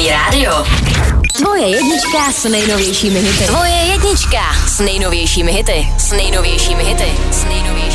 Fan Rádio. Tvoje jednička s nejnovějšími hity. Tvoje jednička s nejnovějšími hity. S nejnovějšími hity. S nejnovějšími